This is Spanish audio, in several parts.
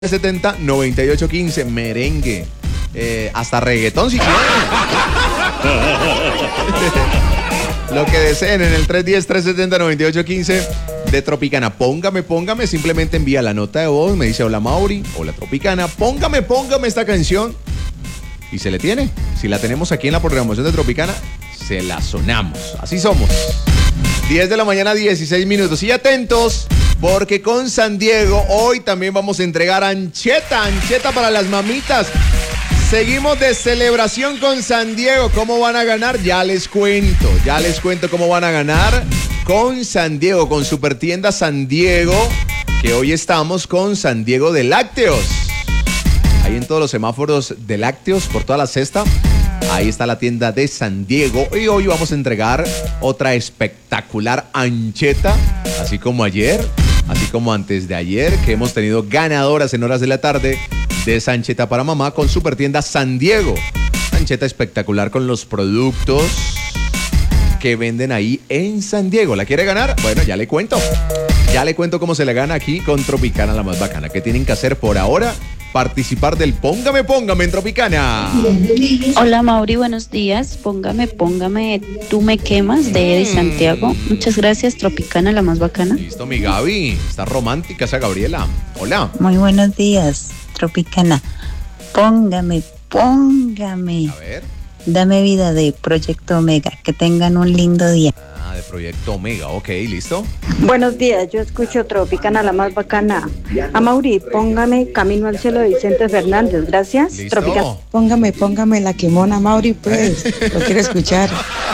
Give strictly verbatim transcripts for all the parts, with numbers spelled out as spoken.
setenta, noventa y ocho quince, merengue, eh, hasta reggaetón si quieren. Lo que deseen en el tres diez, trescientos setenta, noventa y ocho quince de Tropicana. Póngame, póngame, simplemente envía la nota de voz, me dice hola Mauri, hola Tropicana, póngame, póngame esta canción y se le tiene. Si la tenemos aquí en la programación de Tropicana, se la sonamos. Así somos. diez de la mañana, dieciséis minutos. Y atentos, porque con San Diego hoy también vamos a entregar ancheta, ancheta para las mamitas. Seguimos de celebración con San Diego. ¿Cómo van a ganar? Ya les cuento, ya les cuento cómo van a ganar con San Diego, con Supertienda San Diego, que hoy estamos con San Diego de Lácteos. Ahí en todos los semáforos de lácteos, por toda la cesta. Ahí está la tienda de San Diego y hoy vamos a entregar otra espectacular ancheta, así como ayer, así como antes de ayer, que hemos tenido ganadoras en horas de la tarde de esa ancheta para mamá con Supertienda San Diego. Ancheta espectacular con los productos que venden ahí en San Diego. ¿La quiere ganar? Bueno, ya le cuento. Ya le cuento cómo se le gana aquí con Tropicana, la más bacana. ¿Qué tienen que hacer por ahora? Participar del Póngame, Póngame en Tropicana. Hola Mauri, buenos días. Póngame, póngame, tú me quemas de Eddie Santiago. Muchas gracias, Tropicana, la más bacana. Listo, mi Gaby. Está romántica esa Gabriela. Hola. Muy buenos días, Tropicana. Póngame, póngame. A ver. Dame vida de Proyecto Omega. Que tengan un lindo día. Ah, de Proyecto Omega. Ok, listo. Buenos días, yo escucho Tropicana, la más bacana. A Mauri, póngame Camino al Cielo de Vicente Fernández, gracias. Listo. Tropicana. Póngame, póngame la quemona, Mauri, pues. Lo quiero escuchar.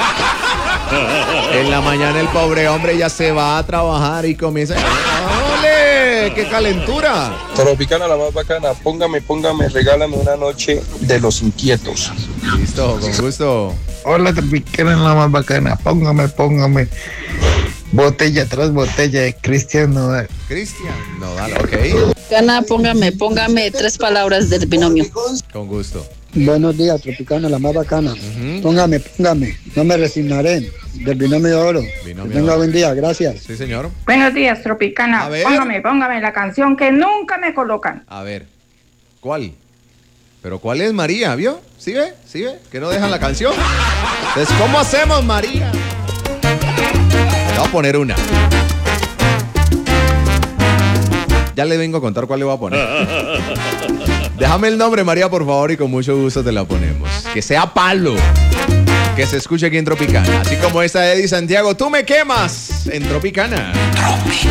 En la mañana el pobre hombre ya se va a trabajar y comienza. ¡Ole! ¡Qué calentura! Tropicana, la más bacana. Póngame, póngame, regálame una noche de los inquietos. Listo, con gusto. Hola, Tropicana, la más bacana. Póngame, póngame. Botella tras botella de Cristian Nodal. Cristian Nodal, ok. Gana, póngame, póngame tres palabras del binomio. Con gusto. Buenos días, Tropicana, la más bacana. Uh-huh. Póngame, póngame, no me resignaré. Del binomio de oro. Binomio que tenga oro. buen día, gracias. Sí, señor. Buenos días, Tropicana. A ver. Póngame, póngame la canción que nunca me colocan. A ver, ¿cuál? ¿Pero cuál es, María? ¿Vio? ¿Sí ve? ¿Sí ve? Que no dejan la canción. Entonces, ¿cómo hacemos, María? Le voy a poner una. Ya le vengo a contar cuál le voy a poner. Déjame el nombre, María, por favor, y con mucho gusto te la ponemos. Que sea palo. Que se escuche aquí en Tropicana. Así como esta de Eddie Santiago, tú me quemas en Tropicana.